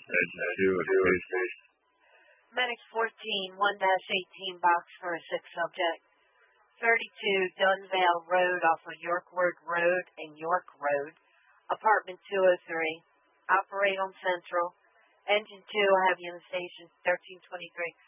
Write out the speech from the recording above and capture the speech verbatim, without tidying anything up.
Engine two at Space Station. Medic fourteen, one dash eighteen box for a sick subject. thirty-two Dunvale Road off of Yorkwood Road and York Road. Apartment two oh three. Operate on Central. Engine two, I have you on the station, thirteen twenty-three.